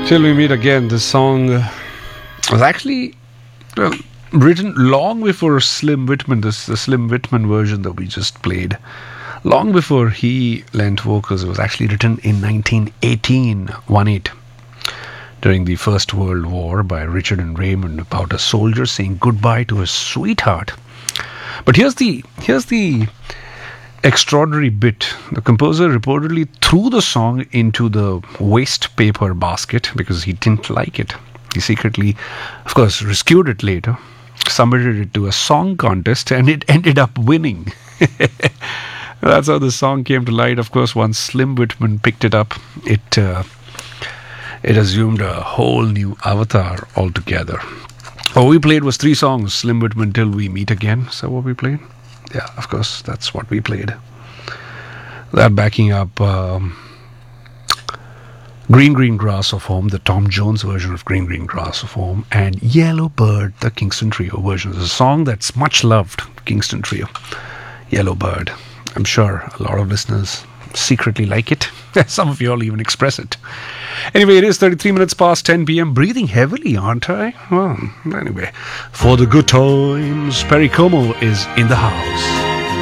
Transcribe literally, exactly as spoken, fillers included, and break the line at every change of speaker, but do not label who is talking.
Till we meet again. This song uh, was actually well, written long before Slim Whitman, this the Slim Whitman version that we just played. Long before he lent vocals, it was actually written in nineteen eighteen, one eight, during the First World War by Richard and Raymond, about a soldier saying goodbye to his sweetheart. But here's the here's the extraordinary bit. The composer reportedly threw the song into the waste paper basket because he didn't like it. He secretly, of course, rescued it later, submitted it to a song contest, and it ended up winning. That's how the song came to light. Of course, once Slim Whitman picked it up, it uh, it assumed a whole new avatar altogether. What we played was three songs. Slim Whitman, Till We Meet Again. So what we played? Yeah, of course, that's what we played. That backing up um, Green Green Grass of Home, the Tom Jones version of Green Green Grass of Home, and Yellow Bird, the Kingston Trio version. It's a song that's much loved, Kingston Trio. Yellow Bird. I'm sure a lot of listeners secretly like it. Some of you all even express it. Anyway, it is thirty-three minutes past ten p.m. Breathing heavily, aren't I? Well, anyway. For the good times, Perry Como is in the house.